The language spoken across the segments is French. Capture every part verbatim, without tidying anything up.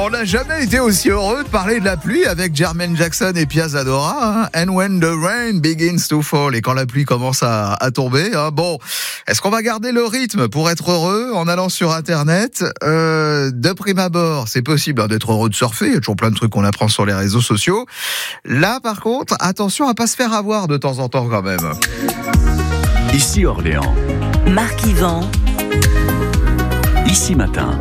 on n'a jamais été aussi heureux de parler de la pluie avec Jermaine Jackson et Pia Zadora. Hein. And when the rain begins to fall. Et quand la pluie commence à, à tomber. Hein. Bon, est-ce qu'on va garder le rythme pour être heureux en allant sur Internet euh, De prime abord, c'est possible hein, d'être heureux de surfer. Il y a toujours plein de trucs qu'on apprend sur les réseaux sociaux. Là, par contre, attention à pas se faire avoir de temps en temps quand même. Ici Orléans. Marc Yvan. Ici Matin.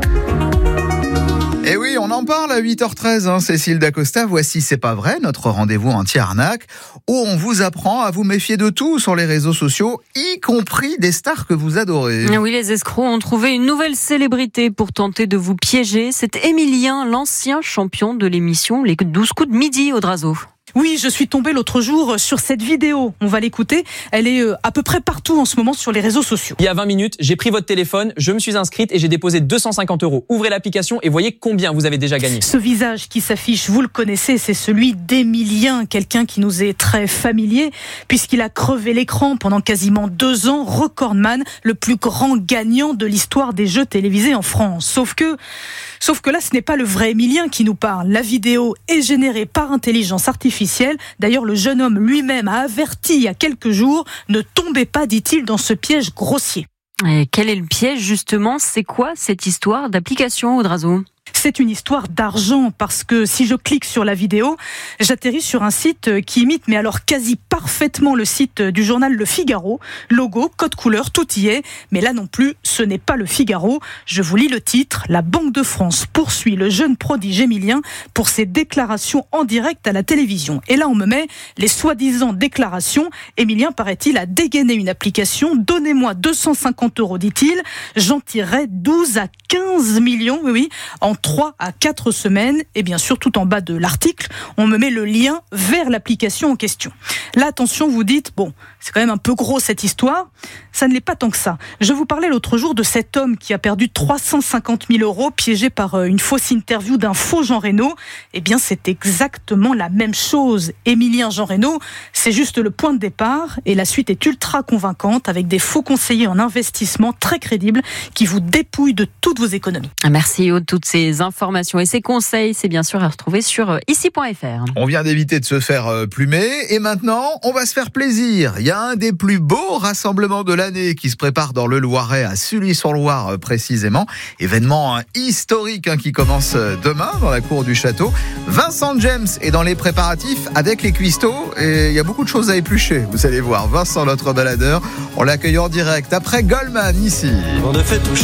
Et oui, on en parle à huit heures treize, hein, Cécile Dacosta. Voici C'est pas vrai, notre rendez-vous anti-arnaque, où on vous apprend à vous méfier de tout sur les réseaux sociaux, y compris des stars que vous adorez. Oui, les escrocs ont trouvé une nouvelle célébrité pour tenter de vous piéger. C'est Émilien, l'ancien champion de l'émission Les douze coups de midi au Drazo. Oui, je suis tombée l'autre jour sur cette vidéo. On va l'écouter. Elle est à peu près partout en ce moment sur les réseaux sociaux. Il y a vingt minutes, j'ai pris votre téléphone, je me suis inscrite et j'ai déposé deux cent cinquante euros. Ouvrez l'application et voyez combien vous avez déjà gagné. Ce visage qui s'affiche, vous le connaissez, c'est celui d'Émilien, quelqu'un qui nous est très familier puisqu'il a crevé l'écran pendant quasiment deux ans, recordman, le plus grand gagnant de l'histoire des jeux télévisés en France. Sauf que, sauf que là, ce n'est pas le vrai Émilien qui nous parle. La vidéo est générée par intelligence artificielle. D'ailleurs, le jeune homme lui-même a averti il y a quelques jours, ne tombez pas, dit-il, dans ce piège grossier. Et quel est le piège justement ? C'est quoi cette histoire d'application au Drazo ? C'est une histoire d'argent parce que si je clique sur la vidéo, j'atterris sur un site qui imite, mais alors quasi parfaitement le site du journal Le Figaro. Logo, code couleur, tout y est. Mais là non plus, ce n'est pas Le Figaro. Je vous lis le titre. La Banque de France poursuit le jeune prodige Émilien pour ses déclarations en direct à la télévision. Et là, on me met les soi-disant déclarations. Émilien, paraît-il, a dégainé une application. Donnez-moi deux cent cinquante euros, dit-il. J'en tirerai douze à quinze millions, oui, oui, en trois à quatre semaines. Et bien sûr, tout en bas de l'article, on me met le lien vers l'application en question. Là, attention, vous dites, bon, c'est quand même un peu gros cette histoire. Ça ne l'est pas tant que ça. Je vous parlais l'autre jour de cet homme qui a perdu trois cent cinquante mille euros piégé par une fausse interview d'un faux Jean Reno. Eh bien, c'est exactement la même chose. Émilien Jean Reno, c'est juste le point de départ et la suite est ultra convaincante avec des faux conseillers en investissement très crédibles qui vous dépouillent de toutes vos économies. Merci Aude, toutes ces informations et ces conseils, c'est bien sûr à retrouver sur ici point f r. On vient d'éviter de se faire plumer et maintenant, on va se faire plaisir. Il y a un des plus beaux rassemblements de l'année qui se prépare dans le Loiret, à Sully-sur-Loire précisément. Événement historique hein, qui commence demain dans la cour du château. Vincent James est dans les préparatifs avec les cuistots et il y a beaucoup de choses à éplucher. Vous allez voir, Vincent, notre baladeur, on l'accueille en direct après Goldman ici. On ne fait toucher